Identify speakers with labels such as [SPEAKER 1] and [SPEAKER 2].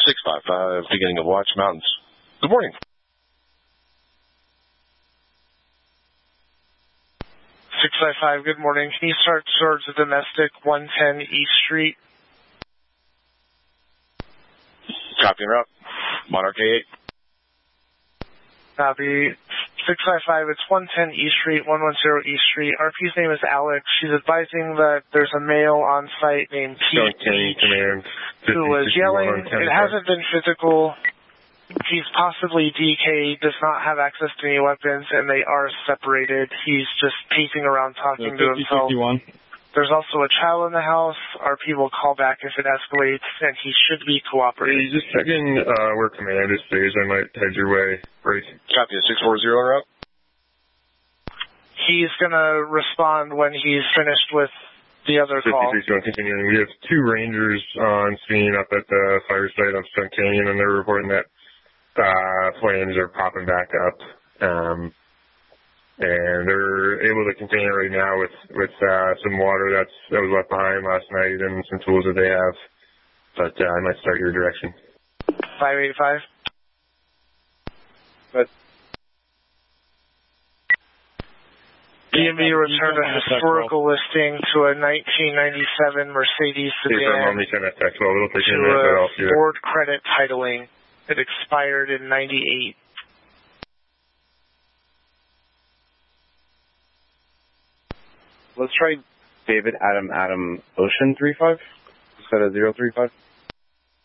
[SPEAKER 1] 655, beginning of Watch Mountains. Good morning.
[SPEAKER 2] 655, good morning. Can you start towards the domestic 110 East Street?
[SPEAKER 1] Copy and route. Monarch 88.
[SPEAKER 2] Copy. 655, it's 110 East Street, 110 East Street. RP's name is Alex. She's advising that there's a male on site named Pete who was yelling. It hasn't been physical. He's possibly DK, does not have access to any weapons, and they are separated. He's just pacing around talking to himself.
[SPEAKER 3] 51.
[SPEAKER 2] There's also a child in the house. RP will call back if it escalates, and he should be cooperating.
[SPEAKER 4] Hey, just checking where command is, please. I might head your way. Great.
[SPEAKER 1] Copy, 640 en route.
[SPEAKER 2] He's going to respond when he's finished with the other call.
[SPEAKER 4] 56 continuing. We have 2 Rangers on scene up at the fire site of Skunk Canyon, and they're reporting that flames are popping back up. And they're able to contain it right now with some water that was left behind last night and some tools that they have. But I might start your direction.
[SPEAKER 2] 585.
[SPEAKER 4] But
[SPEAKER 2] DMV returned a historical listing to a 1997 Mercedes sedan to a Ford credit titling. It expired in 98.
[SPEAKER 5] Let's try David Adam Ocean 35 instead of 035.